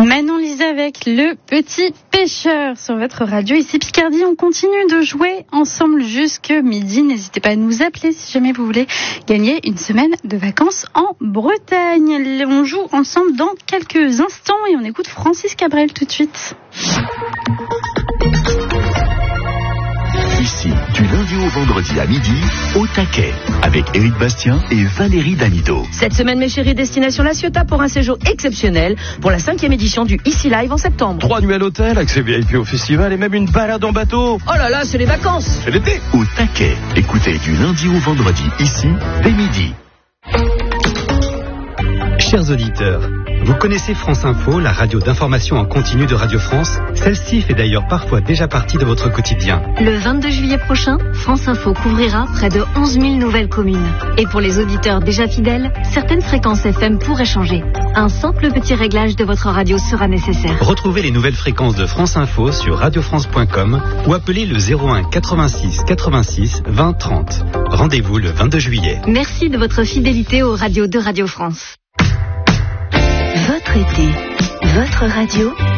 Manon Lisa avec Le Petit Pêcheur sur votre radio. Ici Picardie, on continue de jouer ensemble jusque midi. N'hésitez pas à nous appeler si jamais vous voulez gagner une semaine de vacances en Bretagne. On joue ensemble dans quelques instants et on écoute Francis Cabrel tout de suite. Ici, du lundi au vendredi à midi, au taquet, avec Éric Bastien et Valérie Damido. Cette semaine, mes chéris, destination La Ciotat pour un séjour exceptionnel pour la 5e édition du Ici Live en septembre. 3 nuits à l'hôtel, accès VIP au festival et même une balade en bateau. Oh là là, c'est les vacances. C'est l'été. Au taquet, écoutez du lundi au vendredi, ici, dès midi. Chers auditeurs, vous connaissez France Info, la radio d'information en continu de Radio France? Celle-ci fait d'ailleurs parfois déjà partie de votre quotidien. Le 22 juillet prochain, France Info couvrira près de 11 000 nouvelles communes. Et pour les auditeurs déjà fidèles, certaines fréquences FM pourraient changer. Un simple petit réglage de votre radio sera nécessaire. Retrouvez les nouvelles fréquences de France Info sur radiofrance.com ou appelez le 01 86 86 20 30. Rendez-vous le 22 juillet. Merci de votre fidélité aux radios de Radio France. Votre été, votre radio,